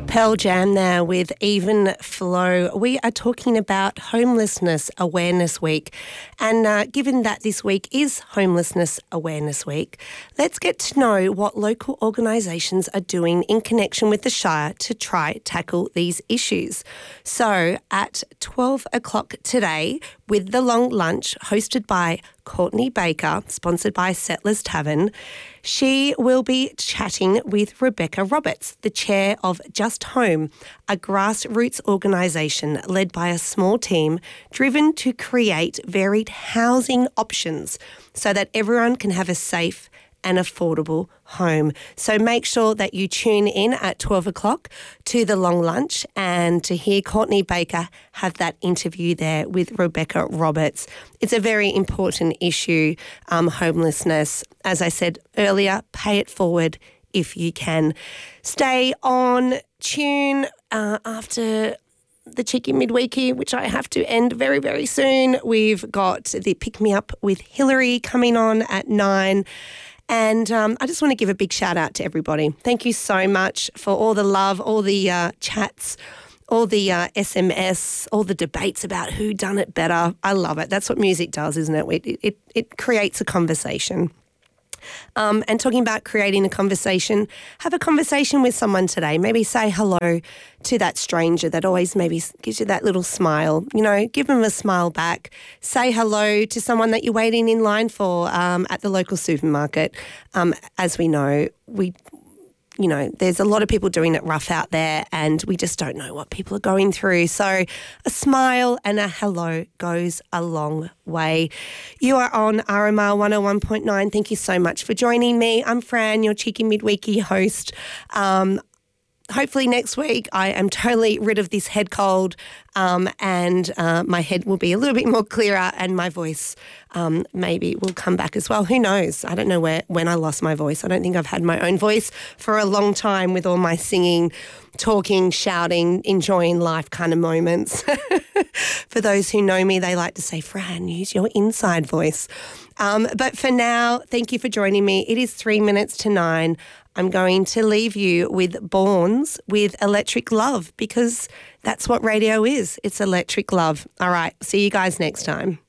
Pearl Jam there with Even Flow. We are talking about Homelessness Awareness Week. And given that this week is Homelessness Awareness Week, let's get to know what local organisations are doing in connection with the Shire to try tackle these issues. So at 12 o'clock today, with the long lunch hosted by Courtney Baker, sponsored by Settlers Tavern, she will be chatting with Rebecca Roberts, the chair of Just Home, a grassroots organisation led by a small team driven to create varied housing options so that everyone can have a safe and affordable home. So make sure that you tune in at 12 o'clock to the long lunch and to hear Courtney Baker have that interview there with Rebecca Roberts. It's a very important issue, homelessness. As I said earlier, pay it forward if you can. Stay on tune after the Cheeky Midweeky, which I have to end very, very soon. We've got the Pick Me Up with Hillary coming on at 9. And I just want to give a big shout out to everybody. Thank you so much for all the love, all the chats, all the SMS, all the debates about who done it better. I love it. That's what music does, isn't it? It creates a conversation. And talking about creating a conversation, have a conversation with someone today. Maybe say hello to that stranger that always maybe gives you that little smile. You know, give them a smile back. Say hello to someone that you're waiting in line for at the local supermarket. As we know, there's a lot of people doing it rough out there and we just don't know what people are going through. So a smile and a hello goes a long way. You are on RMR 101.9. Thank you so much for joining me. I'm Fran, your Cheeky Midweeky host. Hopefully next week I am totally rid of this head cold and my head will be a little bit more clearer and my voice maybe will come back as well. Who knows? I don't know when I lost my voice. I don't think I've had my own voice for a long time with all my singing, talking, shouting, enjoying life kind of moments. For those who know me, they like to say, Fran, use your inside voice. But for now, thank you for joining me. It is 3 minutes to 9. I'm going to leave you with Borns with Electric Love because that's what radio is. It's electric love. All right. See you guys next time.